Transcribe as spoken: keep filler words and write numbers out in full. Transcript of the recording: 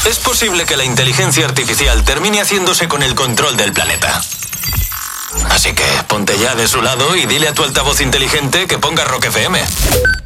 es posible que la inteligencia artificial termine haciéndose con el control del planeta. Así que ponte ya de su lado y dile a tu altavoz inteligente que ponga Rock F M.